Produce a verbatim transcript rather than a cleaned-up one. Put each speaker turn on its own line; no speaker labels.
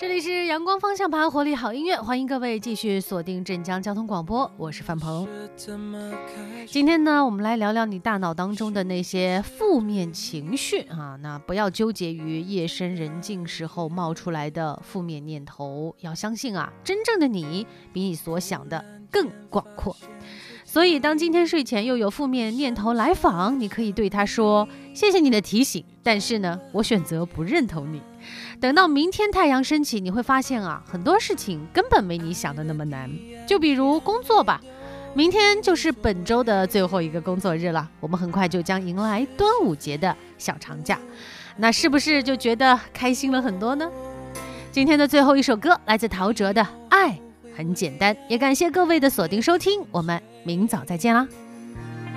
这里是阳光方向盘，活力好音乐，欢迎各位继续锁定镇江交通广播，我是范鹏。今天呢，我们来聊聊你大脑当中的那些负面情绪啊，那不要纠结于夜深人静时候冒出来的负面念头，要相信啊，真正的你比你所想的更广阔。所以当今天睡前又有负面念头来访，你可以对他说，谢谢你的提醒，但是呢，我选择不认同你。等到明天太阳升起，你会发现啊，很多事情根本没你想的那么难。就比如工作吧，明天就是本周的最后一个工作日了，我们很快就将迎来端午节的小长假，那是不是就觉得开心了很多呢？今天的最后一首歌来自陶喆的《爱很简单》，也感谢各位的锁定收听，我们明早再见啦。